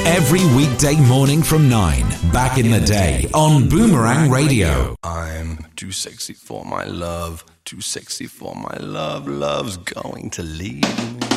Every weekday morning from 9, back in the day on Boomerang Radio. I'm too sexy for my love, too sexy for my love, love's going to leave me.